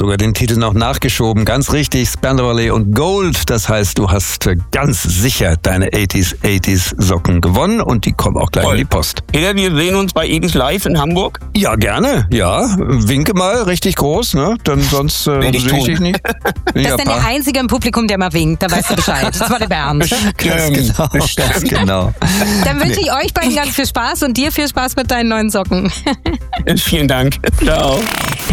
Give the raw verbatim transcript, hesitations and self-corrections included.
sogar den Titel noch nachgeschoben. Ganz richtig, Spenderley und Gold. Das heißt, du hast ganz sicher deine achtziger achtziger Socken gewonnen und die kommen auch gleich Toll. in die Post. Peter, wir sehen uns bei Edens Live in Hamburg. Ja, gerne. Ja, winke mal richtig groß, ne? Dann sonst äh, Werd ich sehe ich tun. dich nicht. Das Ja, ist dann der Einzige im Publikum, der mal winkt. Da weißt du Bescheid. Das war der Bernd. ganz genau, ganz genau. Dann wünsche ich euch beiden ganz viel Spaß und dir viel Spaß mit deinen neuen Socken. Vielen Dank. Ciao.